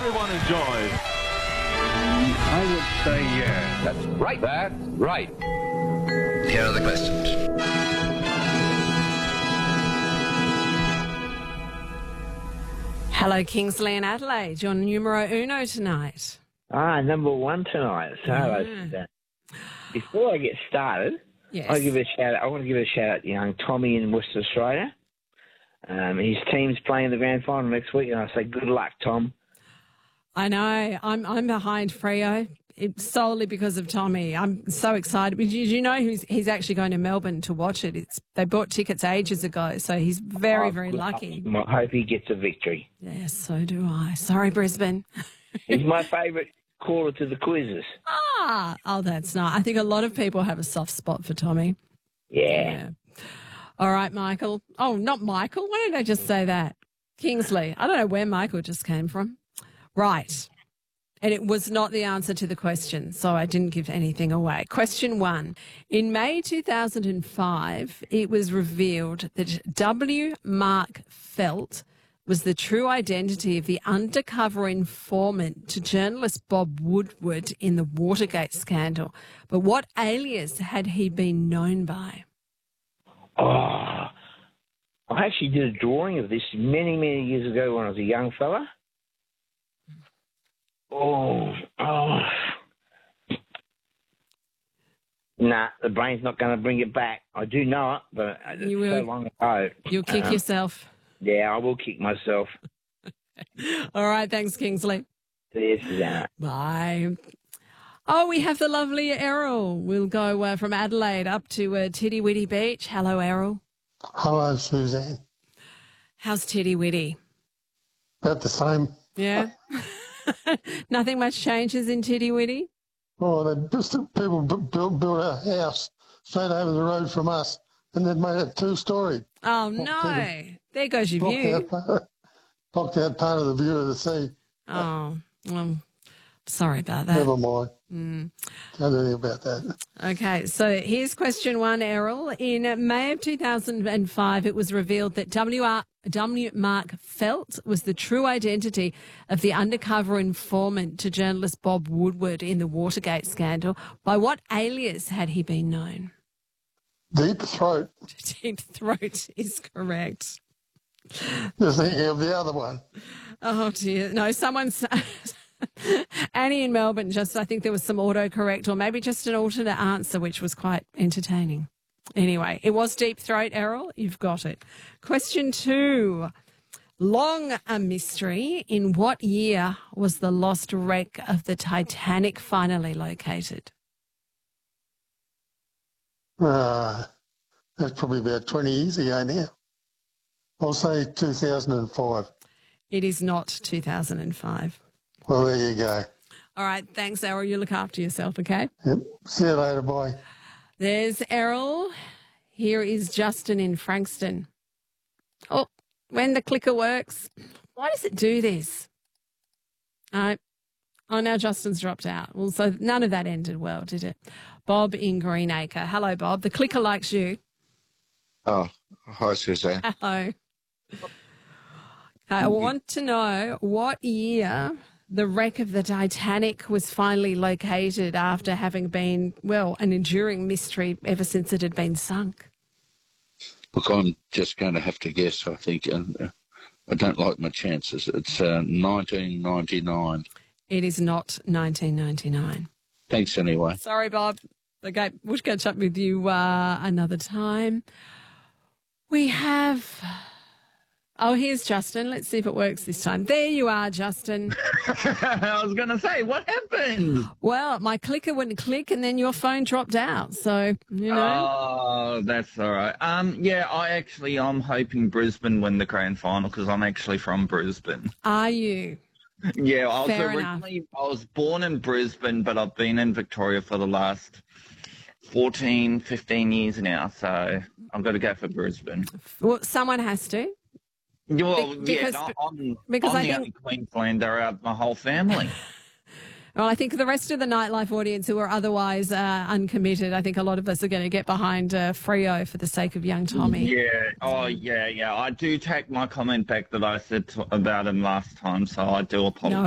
everyone enjoyed. I would say yes. That's right. That's right. Here are the questions. Hello, Kingsley and Adelaide. You're numero uno tonight. Number one tonight. So before I get started, Yes. I want to give a shout out to young Tommy in Western Australia. His team's playing the grand final next week, and I say good luck, Tom. I know. I'm behind Freo. It's solely because of Tommy. I'm so excited. Did you know he's actually going to Melbourne to watch it? They bought tickets ages ago, so he's very, very lucky. I hope he gets a victory. Yes, so do I. Sorry, Brisbane. He's my favourite caller to the quizzes. Oh, that's nice. I think a lot of people have a soft spot for Tommy. Yeah. All right, Michael. Oh, not Michael. Why did I just say that? Kingsley. I don't know where Michael just came from. Right. And it was not the answer to the question, so I didn't give anything away. Question 1. In May 2005, it was revealed that W. Mark Felt was the true identity of the undercover informant to journalist Bob Woodward in the Watergate scandal. But what alias had he been known by? Oh, I actually did a drawing of this many, many years ago when I was a young fella. Nah, the brain's not going to bring it back. I do know it, but it's so long ago. You'll kick yourself. Yeah, I will kick myself. All right, thanks, Kingsley. See you, Susanna. Bye. Oh, we have the lovely Errol. We'll go from Adelaide up to Tiddy Witty Beach. Hello, Errol. Hello, Suzanne. How's Tiddy Witty? About the same. Yeah? Nothing much changes in Tiddy Witty? Oh, people built a house straight over the road from us, and they'd made it two-storey. Oh, no. There goes your view. Blocked out part of the view of the sea. Oh, well, sorry about that. Never mind. Can't do anything about that. Okay, so here's question 1, Errol. In May of 2005, it was revealed that W. Mark Felt was the true identity of the undercover informant to journalist Bob Woodward in the Watergate scandal. By what alias had he been known? Deep Throat. Deep Throat is correct. Just thinking of the other one. Oh, dear. No, someone's... Annie in Melbourne, I think there was some autocorrect or maybe just an alternate answer, which was quite entertaining. Anyway, it was Deep Throat, Errol. You've got it. Question 2. Long a mystery. In what year was the lost wreck of the Titanic finally located? That's probably about 20 years ago now. I'll say 2005. It is not 2005. Well, there you go. All right. Thanks, Errol. You look after yourself, okay? Yep. See you later. Bye. There's Errol. Here is Justin in Frankston. Oh, when the clicker works. Why does it do this? Oh, now Justin's dropped out. Well, so none of that ended well, did it? Bob in Greenacre. Hello, Bob. The clicker likes you. Oh, hi, Suzanne. Hello. I want to know what year the wreck of the Titanic was finally located after having been, well, an enduring mystery ever since it had been sunk. Look, I'm just going to have to guess, I think, and I don't like my chances. It's 1999. It is not 1999. Thanks anyway. Sorry, Bob. Okay, we'll catch up with you another time. We have... Oh, here's Justin. Let's see if it works this time. There you are, Justin. I was going to say, what happened? Well, my clicker wouldn't click and then your phone dropped out. So, you know. Oh, that's all right. Yeah, I'm hoping Brisbane win the grand final because I'm actually from Brisbane. Are you? Yeah, I was born in Brisbane, but I've been in Victoria for the last 14, 15 years now. So I've got to go for Brisbane. Well, someone has to. Well, I'm I the only Queenslander out of my whole family. Well, I think the rest of the nightlife audience who are otherwise uncommitted, I think a lot of us are going to get behind Freo for the sake of young Tommy. Yeah. Oh, yeah. I do take my comment back that I said about him last time, so I do apologise.